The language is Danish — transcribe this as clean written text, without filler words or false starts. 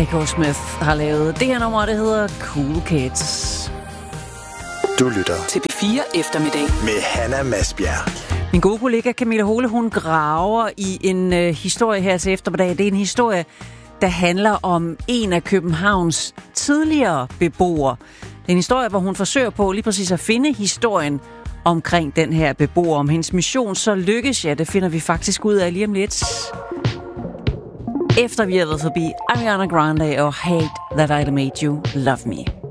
Echo Smith har lavet det her nummer, det hedder Cool Kids. Du lytter til P4 Eftermiddag med Hanna Masbjerg. Min gode kollega Camilla Hole, hun graver i en historie her til eftermiddag. Det er en historie, der handler om en af Københavns tidligere beboere. Det er en historie, hvor hun forsøger på lige præcis at finde historien omkring den her beboer. Om hendes mission så lykkes, ja, det finder vi faktisk ud af lige om lidt. Efter vi har været forbi Ariana Grande og Hate That I Made You Love Me.